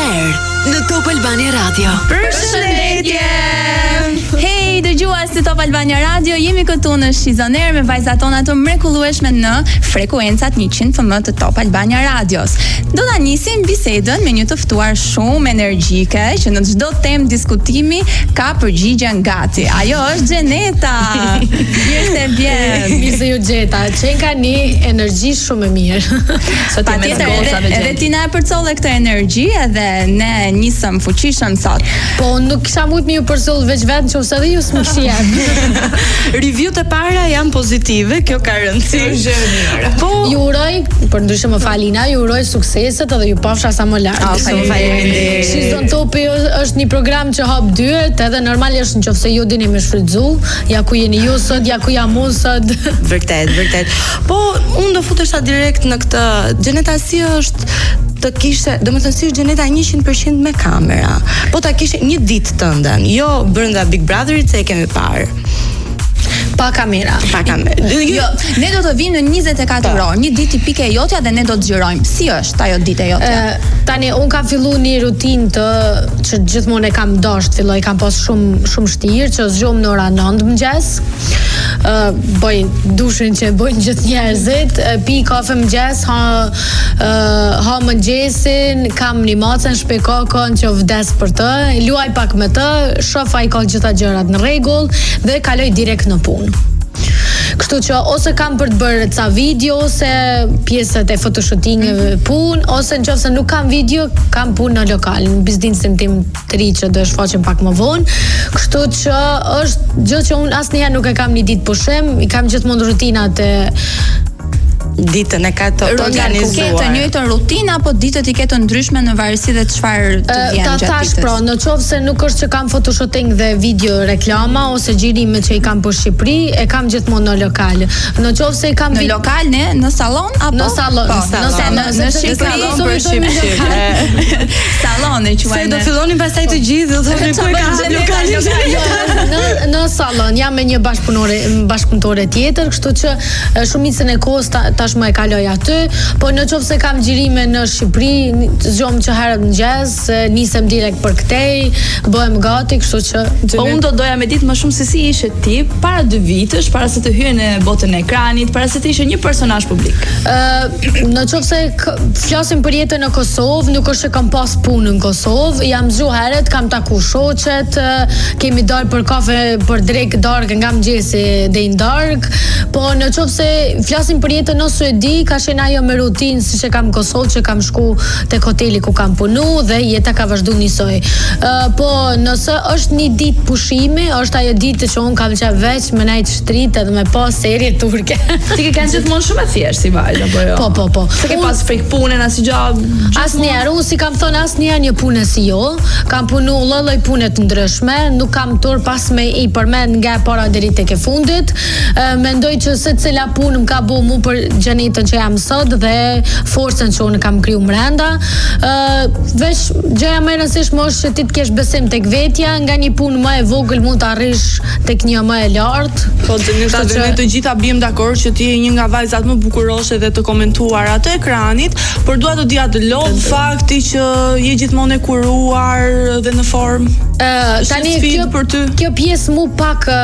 Sezoner në Top Albania Radio. Përshëndetje! Hey, dëgjues të Top Albania Radio, jemi këtu në Sezoner me vajzat tona të mrekullueshme në frekuencat 100 FM të Top Albania Radios. Do ta nisim bisedën me një të ftuar shumë energjike që në çdo temë diskutimi ka përgjigjen gati. Ajo është Xheneta. Mirë se vjen. Mirë se ju gjeta. Që ka një energji shumë e mirë. Patjetër, edhe ti na e përcolle këtë energji edhe ne nisëm fuqishëm sot. Po nuk kisha mujt me ju përcoll veç vetëm nëse edhe ju s'më kishia. Review-t e para janë pozitive, kjo ka rëndësi. Po ju uroj, për ndryshe më falina, ju uroj sukseset edhe ju pafsha sa më lart. Faleminderit. Season Topi është një program që hap dyert, edhe normal është nëse ju dini me shfrytzu, ja ku jeni ju sot, ja ku jam unë sot. Vërtet. Po unë do futesha direkt në këtë. Xheneta si është të kishe, domethënë si është Xheneta 100% me kamera. Po ta kishe një ditë tënde, jo brenda Big Brotherit se e kemi parë. Pa kamera. Jo, ne do të vimë në 24 orë, një ditë tipike e jotja dhe ne do të xhirojmë. Si është ajo ditë e jotja? Tani un kam filluar një rutinë që gjithmonë e kam dashur të filloj, kam pas shumë vështirë që zgjohem në ora 9 mëngjes. Bëj dushën që bëjnë gjithë njerëzit, pi kafe mëngjes, ha mëngjesin, kam një macën shpejkakon që vdes për të, luaj pak me të, shoh ai ka gjitha gjërat në rregull dhe kaloj direkt në punë. Kështu që ose kam për të bërë ca video, ose pjesët e photoshootingeve punë, ose nëse nuk kam video, kam punë në lokal, në biznesin tim të ri që do e shfaqem pak më vonë. Kështu që është gjë që unë asnjëherë nuk e kam një ditë pushim, i kam gjithmonë rutinat e ditën e ka të organizuar. Ke të njëjtën rutinë apo ditët i ke të ndryshme në varësi dhe çfarë të vjen gjatë ditës? Pra, në qoftë se nuk është që kam photoshooting dhe video reklama ose xhirimet që i kam për Shqipëri, e kam gjithmonë në lokal. Në qoftë se i kam në lokal, në sallon apo në sallon? Në Shqipëri për Shqipëri. Sallon e quajnë. Se do fillonin pastaj të gjithë, do thonë ku ka lokal. Në sallon jam me një bashkëpunëtore tjetër, kështu që shumicën e kohës tashmë e kaloj aty, po në qoftë se kam xhirime në Shqipëri, zgjohem që herët mëngjes, nisem direkt për këtej, bëhem gati, kështu që po unë do doja me ditë më shumë se si ishe ti para 2 vitësh, para se të hyje në botën e ekranit, para se të ishe një personazh publik. Në qoftë se flasim për jetën në Kosovë, nuk është që kam pas punë në Kosovë, jam zgjuar herët, kam taku shoqet, kemi dalë për kafe për drek darkë nga mëngjesi deri në darkë, po në qoftë se flasim për jetën në Suedi, ka qenë ajo me rutinë siç e kam Kosovë, që kam shku tek hoteli ku kam punu dhe jeta ka vazhduar njësoj. Po nëse është një ditë pushimi, është ajo ditë që un kam qenë veç me najt shtrit edhe me pas serie turke. Ti ke qenë gjithmonë shumë e thjeshtë si vajzë apo jo? Po. Se ke pas frikë punën as gjë? Asnjëherë, unë si kam thonë asnjëherë një punë si jo. Kam punu lloj pune të ndryshme, nuk kam tur pas me i përmend nga para deri tek e fundit. Mendoj që secila punë më ka bëu mu për Xhenetën që jam sot dhe forcën që unë kam kriju brenda. Veç gjëja më e rëndësishme është që ti të kesh besim tek vetja, nga një punë më e vogël mund të arrish tek një më e lartë. Po ne të gjitha biem dakord që ti je një nga vajzat më bukuroshe dhe të komentuara të ekranit, por dua të dija të lodh fakti që je gjithmonë e kuruar dhe në formë. Tani kjo pjesë mu pak